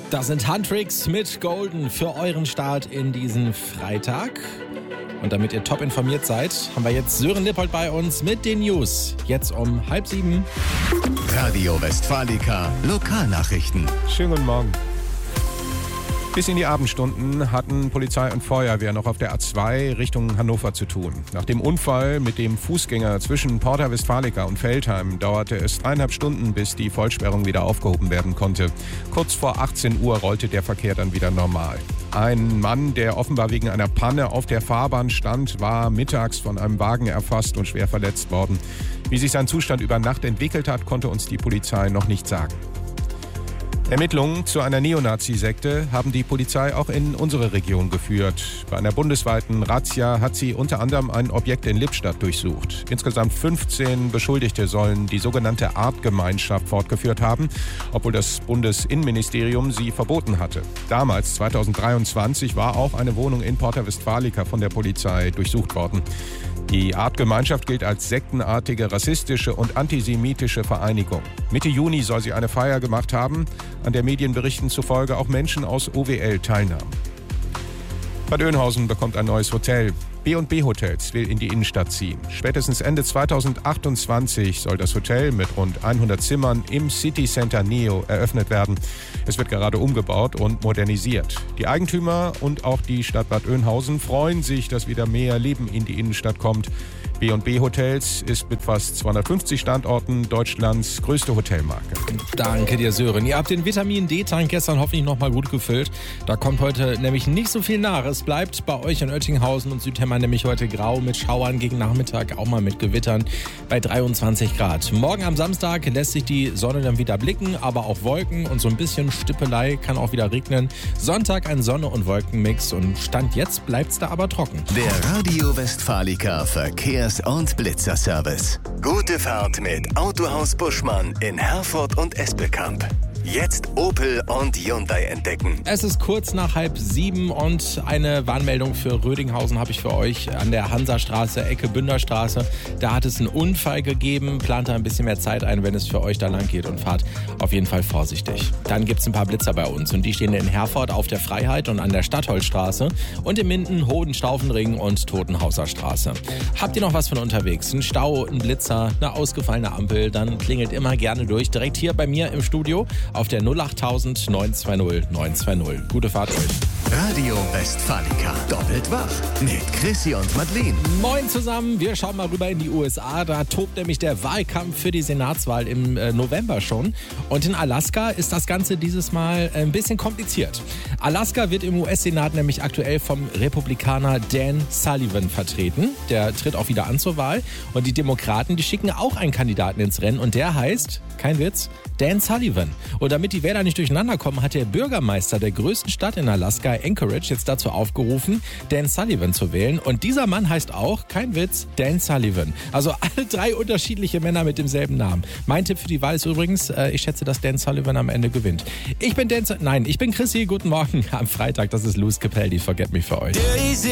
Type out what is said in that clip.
Das sind Handtricks mit Golden für euren Start in diesen Freitag. Und damit ihr top informiert seid, haben wir jetzt Sören Lippold bei uns mit den News. Jetzt um 6:30. Radio Westfalica Lokalnachrichten. Schönen guten Morgen. Bis in die Abendstunden hatten Polizei und Feuerwehr noch auf der A2 Richtung Hannover zu tun. Nach dem Unfall mit dem Fußgänger zwischen Porta Westfalica und Veltheim dauerte es 3,5 Stunden, bis die Vollsperrung wieder aufgehoben werden konnte. Kurz vor 18 Uhr rollte der Verkehr dann wieder normal. Ein Mann, der offenbar wegen einer Panne auf der Fahrbahn stand, war mittags von einem Wagen erfasst und schwer verletzt worden. Wie sich sein Zustand über Nacht entwickelt hat, konnte uns die Polizei noch nicht sagen. Ermittlungen zu einer Neonazi-Sekte haben die Polizei auch in unsere Region geführt. Bei einer bundesweiten Razzia hat sie unter anderem ein Objekt in Lippstadt durchsucht. Insgesamt 15 Beschuldigte sollen die sogenannte Artgemeinschaft fortgeführt haben, obwohl das Bundesinnenministerium sie verboten hatte. Damals, 2023, war auch eine Wohnung in Porta Westfalica von der Polizei durchsucht worden. Die Artgemeinschaft gilt als sektenartige, rassistische und antisemitische Vereinigung. Mitte Juni soll sie eine Feier gemacht haben, an der Medienberichten zufolge auch Menschen aus OWL teilnahmen. Bad Oeynhausen bekommt ein neues Hotel. B&B Hotels will in die Innenstadt ziehen. Spätestens Ende 2028 soll das Hotel mit rund 100 Zimmern im City Center Neo eröffnet werden. Es wird gerade umgebaut und modernisiert. Die Eigentümer und auch die Stadt Bad Oeynhausen freuen sich, dass wieder mehr Leben in die Innenstadt kommt. B&B Hotels ist mit fast 250 Standorten Deutschlands größte Hotelmarke. Danke dir, Sören. Ihr habt den Vitamin-D-Tank gestern hoffentlich nochmal gut gefüllt. Da kommt heute nämlich nicht so viel nach. Es bleibt bei euch in Oettinghausen und Südhemmer nämlich heute grau mit Schauern, gegen Nachmittag auch mal mit Gewittern bei 23 Grad. Morgen am Samstag lässt sich die Sonne dann wieder blicken, aber auch Wolken und so ein bisschen Stippelei, kann auch wieder regnen. Sonntag ein Sonne- und Wolkenmix und Stand jetzt bleibt's da aber trocken. Der Radio Westfalica Verkehrs- und Blitzerservice. Gute Fahrt mit Autohaus Buschmann in Herford und Espelkamp. Jetzt Opel und Hyundai entdecken. Es ist kurz nach 6:30 und eine Warnmeldung für Rödinghausen habe ich für euch an der Hansastraße, Ecke Bünderstraße. Da hat es einen Unfall gegeben. Plant da ein bisschen mehr Zeit ein, wenn es für euch da lang geht und fahrt auf jeden Fall vorsichtig. Dann gibt es ein paar Blitzer bei uns und die stehen in Herford auf der Freiheit und an der Stadtholzstraße und in Minden, Hohenstaufenring und Totenhauser Straße. Habt ihr noch was von unterwegs? Ein Stau, ein Blitzer, eine ausgefallene Ampel? Dann klingelt immer gerne durch. Direkt hier bei mir im Studio auf der 08000 920 920. Gute Fahrt euch. Radio Westfalica. Doppelt wach mit Chrissy und Madeleine. Moin zusammen, wir schauen mal rüber in die USA. Da tobt nämlich der Wahlkampf für die Senatswahl im November schon. Und in Alaska ist das Ganze dieses Mal ein bisschen kompliziert. Alaska wird im US-Senat nämlich aktuell vom Republikaner Dan Sullivan vertreten. Der tritt auch wieder an zur Wahl. Und die Demokraten, die schicken auch einen Kandidaten ins Rennen. Und der heißt, kein Witz, Dan Sullivan. Und damit die Wähler nicht durcheinander kommen, hat der Bürgermeister der größten Stadt in Alaska, Anchorage, jetzt dazu aufgerufen, Dan Sullivan zu wählen. Und dieser Mann heißt auch, kein Witz, Dan Sullivan. Also alle 3 unterschiedliche Männer mit demselben Namen. Mein Tipp für die Wahl ist übrigens, ich schätze, dass Dan Sullivan am Ende gewinnt. Ich bin Chrissy, guten Morgen am Freitag. Das ist Louis Capaldi, Forget Me für euch.